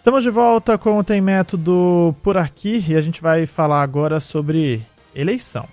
Estamos de volta com o Tem Método por aqui e a gente vai falar agora sobre eleição.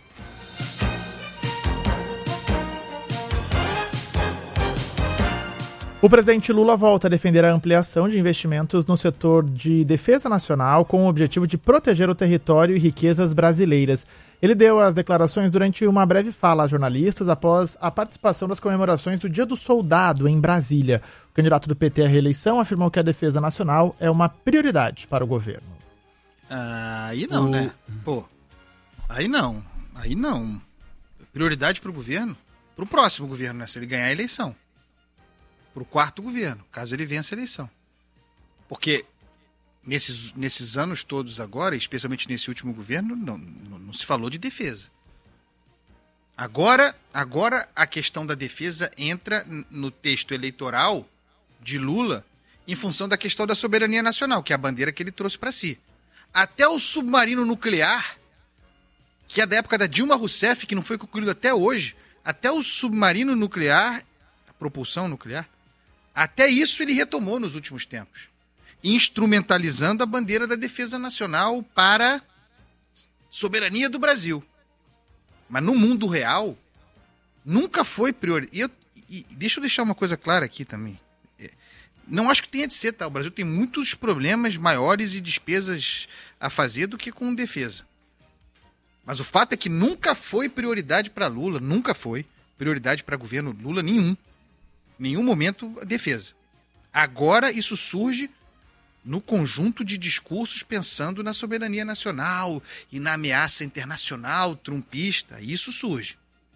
O presidente Lula volta a defender a ampliação de investimentos no setor de defesa nacional com o objetivo de proteger o território e riquezas brasileiras. Ele deu as declarações durante uma breve fala a jornalistas após a participação das comemorações do Dia do Soldado em Brasília. O candidato do PT à reeleição afirmou que a defesa nacional é uma prioridade para o governo. Aí não, né? Pô, aí não. Prioridade para o governo? Para o próximo governo, né? Se ele ganhar a eleição. Para o quarto governo, caso ele vença a eleição. Porque nesses anos todos agora, especialmente nesse último governo, não se falou de defesa. Agora a questão da defesa entra no texto eleitoral de Lula em função da questão da soberania nacional, que é a bandeira que ele trouxe para si. Até o submarino nuclear, que é da época da Dilma Rousseff, que não foi concluído até hoje, até o submarino nuclear, a propulsão nuclear, até isso ele retomou nos últimos tempos, instrumentalizando a bandeira da defesa nacional para soberania do Brasil. Mas no mundo real, nunca foi prioridade. E deixa eu deixar uma coisa clara aqui também. Não acho que tenha de ser, tá? O Brasil tem muitos problemas maiores e despesas a fazer do que com defesa. Mas o fato é que nunca foi prioridade para Lula, nunca foi prioridade para governo Lula nenhum. Nenhum momento a defesa. Agora isso surge no conjunto de discursos pensando na soberania nacional e na ameaça internacional trumpista. Isso surge.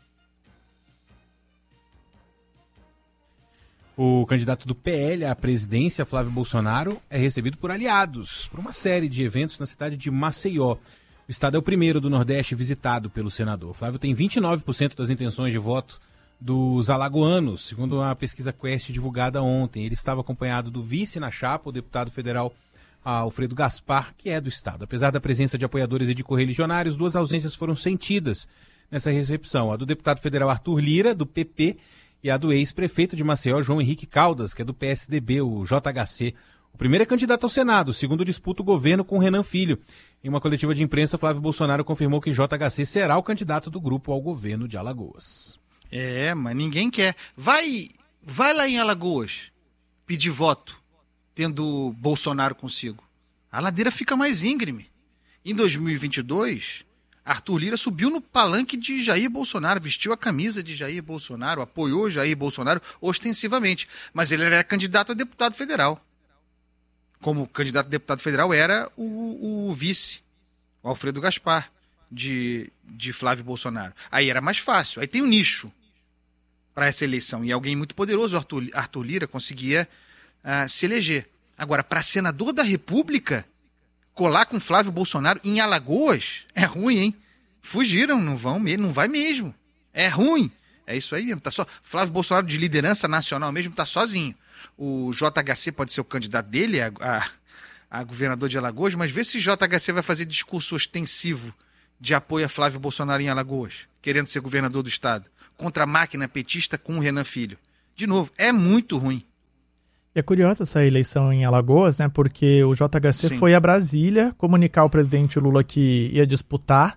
O candidato do PL à presidência, Flávio Bolsonaro, é recebido por aliados por uma série de eventos na cidade de Maceió. O estado é o primeiro do Nordeste visitado pelo senador. Flávio tem 29% das intenções de voto dos alagoanos, segundo uma pesquisa Quest divulgada ontem. Ele estava acompanhado do vice na chapa, o deputado federal Alfredo Gaspar, que é do estado. Apesar da presença de apoiadores e de correligionários, duas ausências foram sentidas nessa recepção. A do deputado federal Arthur Lira, do PP, e a do ex-prefeito de Maceió, João Henrique Caldas, que é do PSDB, o JHC. O primeiro é candidato ao Senado, o segundo disputa o governo com Renan Filho. Em uma coletiva de imprensa, Flávio Bolsonaro confirmou que JHC será o candidato do grupo ao governo de Alagoas. Mas ninguém quer. Vai lá em Alagoas pedir voto, tendo Bolsonaro consigo. A ladeira fica mais íngreme. Em 2022, Arthur Lira subiu no palanque de Jair Bolsonaro, vestiu a camisa de Jair Bolsonaro, apoiou Jair Bolsonaro ostensivamente. Mas ele era candidato a deputado federal. Como candidato a deputado federal era o vice, o Alfredo Gaspar, de Flávio Bolsonaro. Aí era mais fácil. Aí tem um nicho para essa eleição. E alguém muito poderoso, Arthur Lira, conseguia se eleger. Agora, para senador da República, colar com Flávio Bolsonaro em Alagoas, é ruim, hein? Fugiram, não vai mesmo. É ruim. É isso aí mesmo. Tá só Flávio Bolsonaro, de liderança nacional mesmo, tá sozinho. O JHC pode ser o candidato dele a governador de Alagoas, mas vê se o JHC vai fazer discurso ostensivo de apoio a Flávio Bolsonaro em Alagoas, querendo ser governador do estado, contra a máquina petista com o Renan Filho. De novo, é muito ruim. E é curiosa essa eleição em Alagoas, né? Porque o JHC foi a Brasília comunicar ao presidente Lula que ia disputar,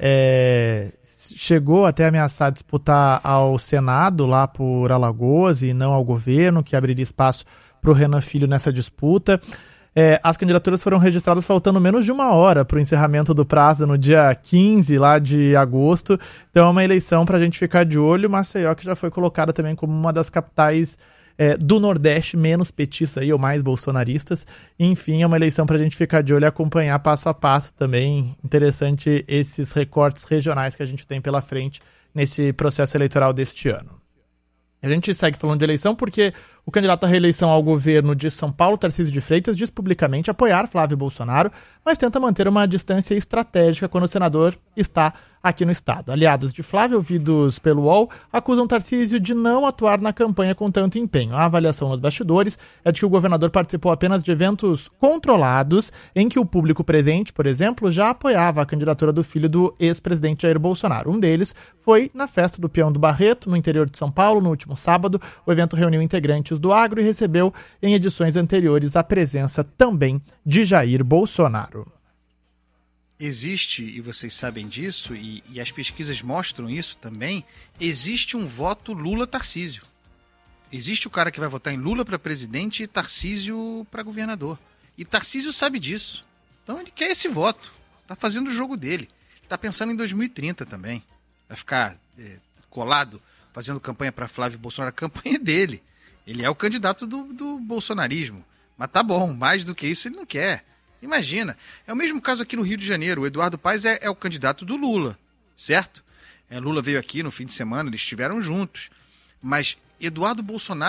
chegou até a ameaçar disputar ao Senado lá por Alagoas e não ao governo, que abriria espaço para o Renan Filho nessa disputa. As candidaturas foram registradas faltando menos de uma hora para o encerramento do prazo no dia 15 lá de agosto. Então é uma eleição para a gente ficar de olho. Maceió, que já foi colocada também como uma das capitais do Nordeste menos petistas ou mais bolsonaristas. Enfim, é uma eleição para a gente ficar de olho e acompanhar passo a passo também. Interessante esses recortes regionais que a gente tem pela frente nesse processo eleitoral deste ano. A gente segue falando de eleição porque o candidato à reeleição ao governo de São Paulo, Tarcísio de Freitas, diz publicamente apoiar Flávio Bolsonaro, mas tenta manter uma distância estratégica quando o senador está aqui no estado. Aliados de Flávio, ouvidos pelo UOL, acusam Tarcísio de não atuar na campanha com tanto empenho. A avaliação nos bastidores é de que o governador participou apenas de eventos controlados, em que o público presente, por exemplo, já apoiava a candidatura do filho do ex-presidente Jair Bolsonaro. Um deles foi na festa do Peão do Barreto, no interior de São Paulo, no último sábado. O evento reuniu integrantes segmentos do agro e recebeu em edições anteriores a presença também de Jair Bolsonaro. Existe, e vocês sabem disso, e as pesquisas mostram isso também, existe um voto Lula-Tarcísio. Existe o cara que vai votar em Lula para presidente e Tarcísio para governador. E Tarcísio sabe disso. Então ele quer esse voto. Está fazendo o jogo dele. Está pensando em 2030 também. Vai ficar colado fazendo campanha para Flávio Bolsonaro. A campanha é dele. Ele é o candidato do bolsonarismo. Mas tá bom, mais do que isso ele não quer. Imagina. É o mesmo caso aqui no Rio de Janeiro. O Eduardo Paes é o candidato do Lula, certo? Lula veio aqui no fim de semana, eles estiveram juntos. Mas Eduardo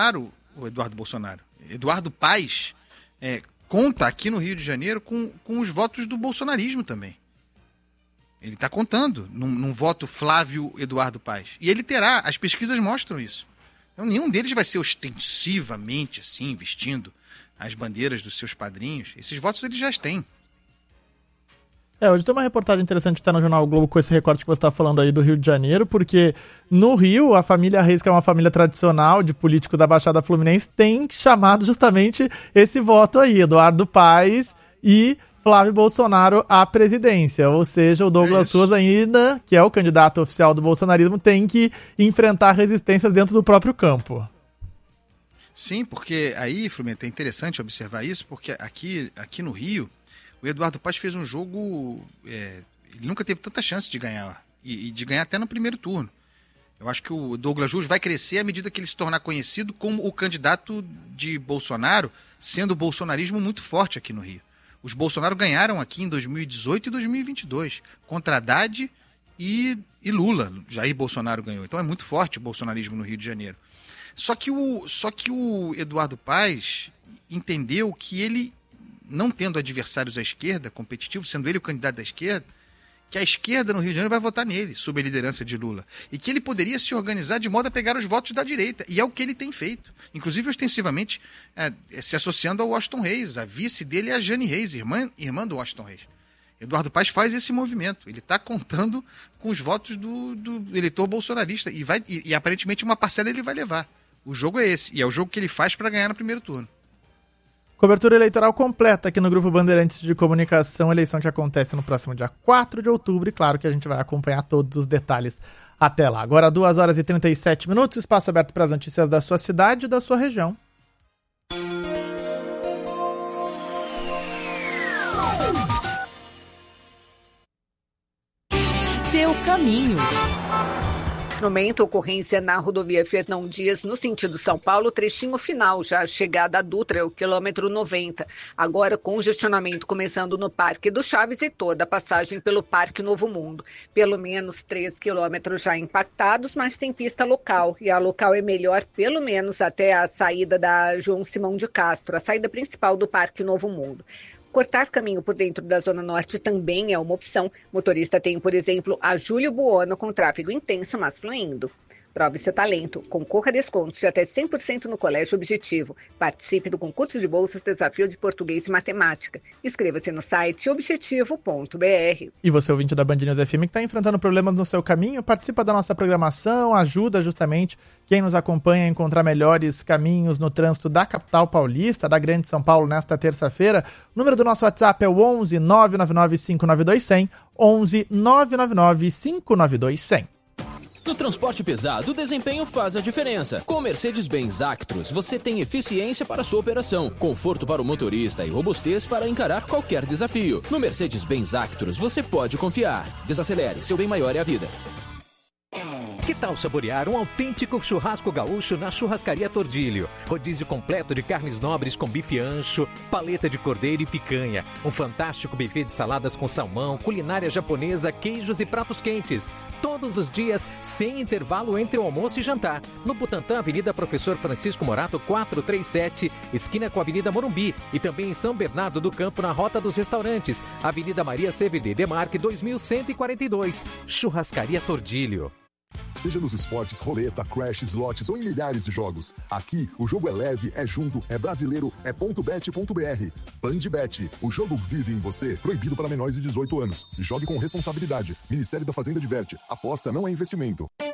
Paes conta aqui no Rio de Janeiro com os votos do bolsonarismo também. Ele está contando num voto Flávio Eduardo Paes. E ele terá, as pesquisas mostram isso. Então nenhum deles vai ser ostensivamente assim, vestindo as bandeiras dos seus padrinhos. Esses votos eles já têm. Hoje tem uma reportagem interessante que está no Jornal o Globo com esse recorte que você está falando aí do Rio de Janeiro, porque no Rio, a família Reis, que é uma família tradicional de político da Baixada Fluminense, tem chamado justamente esse voto aí, Eduardo Paes e Flávio Bolsonaro à presidência. Ou seja, o Douglas Souza ainda, que é o candidato oficial do bolsonarismo, tem que enfrentar resistências dentro do próprio campo. Sim, porque aí, Fluminense, é interessante observar isso, porque aqui no Rio, o Eduardo Paes fez um jogo... ele nunca teve tanta chance de ganhar, e de ganhar até no primeiro turno. Eu acho que o Douglas Jus vai crescer à medida que ele se tornar conhecido como o candidato de Bolsonaro, sendo o bolsonarismo muito forte aqui no Rio. Os Bolsonaro ganharam aqui em 2018 e 2022, contra Haddad e Lula. Jair Bolsonaro ganhou. Então é muito forte o bolsonarismo no Rio de Janeiro. Só que o Eduardo Paes entendeu que ele, não tendo adversários à esquerda, competitivos, sendo ele o candidato da esquerda, que a esquerda no Rio de Janeiro vai votar nele, sob a liderança de Lula. E que ele poderia se organizar de modo a pegar os votos da direita. E é o que ele tem feito. Inclusive, ostensivamente, se associando ao Washington Reis. A vice dele é a Jane Reis, irmã do Washington Reis. Eduardo Paes faz esse movimento. Ele está contando com os votos do eleitor bolsonarista. E aparentemente uma parcela ele vai levar. O jogo é esse. E é o jogo que ele faz para ganhar no primeiro turno. Cobertura eleitoral completa aqui no Grupo Bandeirantes de Comunicação, eleição que acontece no próximo dia 4 de outubro, e claro que a gente vai acompanhar todos os detalhes até lá. Agora 2h37, espaço aberto para as notícias da sua cidade e da sua região. Seu caminho. No momento, ocorrência na rodovia Fernão Dias, no sentido São Paulo, trechinho final, já chegada a Dutra, o quilômetro 90. Agora, congestionamento começando no Parque do Chaves e toda a passagem pelo Parque Novo Mundo. Pelo menos 3 quilômetros já impactados, mas tem pista local. E a local é melhor, pelo menos, até a saída da João Simão de Castro, a saída principal do Parque Novo Mundo. Cortar caminho por dentro da Zona Norte também é uma opção. Motorista tem, por exemplo, a Júlio Buono com tráfego intenso, mas fluindo. Prove seu talento. Concorra a descontos de até 100% no Colégio Objetivo. Participe do concurso de bolsas Desafio de Português e Matemática. Inscreva-se no site objetivo.br. E você, ouvinte da Band News FM, que está enfrentando problemas no seu caminho, participa da nossa programação, ajuda justamente quem nos acompanha a encontrar melhores caminhos no trânsito da capital paulista, da Grande São Paulo, nesta terça-feira. O número do nosso WhatsApp é o 11 999 592 100, 11 999 592 100. No transporte pesado, o desempenho faz a diferença. Com o Mercedes-Benz Actros, você tem eficiência para sua operação, conforto para o motorista e robustez para encarar qualquer desafio. No Mercedes-Benz Actros, você pode confiar. Desacelere, seu bem maior é a vida. Que tal saborear um autêntico churrasco gaúcho na Churrascaria Tordilho? Rodízio completo de carnes nobres com bife ancho, paleta de cordeiro e picanha. Um fantástico buffet de saladas com salmão, culinária japonesa, queijos e pratos quentes. Todos os dias, sem intervalo entre o almoço e jantar. No Butantã, Avenida Professor Francisco Morato, 437, esquina com a Avenida Morumbi. E também em São Bernardo do Campo, na Rota dos Restaurantes, Avenida Maria CVD Demarque, 2142. Churrascaria Tordilho. Seja nos esportes, roleta, crash, slots ou em milhares de jogos. Aqui, o jogo é leve, é junto, é brasileiro, é .bet.br. Bandbet, o jogo vive em você. Proibido para menores de 18 anos. Jogue com responsabilidade. Ministério da Fazenda diverte. Aposta não é investimento.